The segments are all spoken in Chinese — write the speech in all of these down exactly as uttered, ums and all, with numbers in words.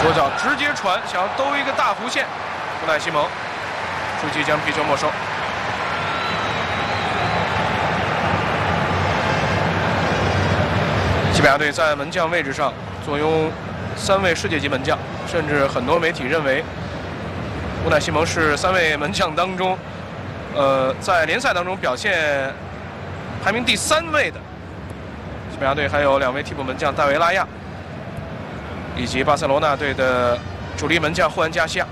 左脚直接传，想要兜一个大弧线，乌奈西蒙出击将皮球没收。西班牙队在门将位置上坐拥三位世界级门将，甚至很多媒体认为乌奈西蒙是三位门将当中，呃，在联赛当中表现排名第三位的。西班牙队还有两位替补门将戴维拉亚，以及巴塞罗那队的主力门将霍恩加西亚。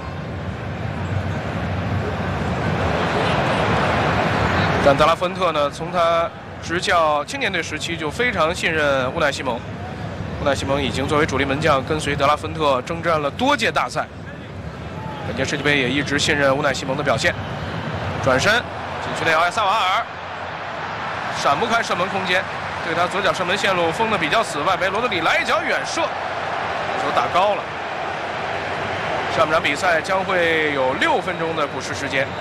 但德拉芬特呢，从他执教青年队时期就非常信任乌奈西蒙。乌奈西蒙已经作为主力门将跟随德拉芬特征战了多届大赛，本届世界杯也一直信任乌奈西蒙的表现。转身禁区内，奥亚萨瓦尔闪不开射门空间，对他左脚射门线路封得比较死，外围罗德里来一脚远射，球打高了。下半场比赛将会有六分钟的补时时间。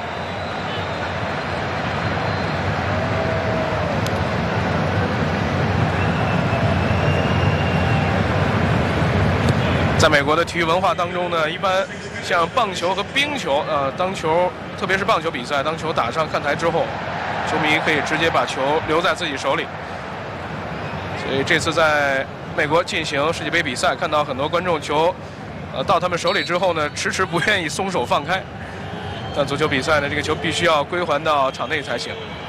在美国的体育文化当中呢，一般像棒球和冰球，呃，当球特别是棒球比赛，当球打上看台之后，球迷可以直接把球留在自己手里。所以这次在美国进行世界杯比赛，看到很多观众球，呃，到他们手里之后呢，迟迟不愿意松手放开。但足球比赛呢，这个球必须要归还到场内才行。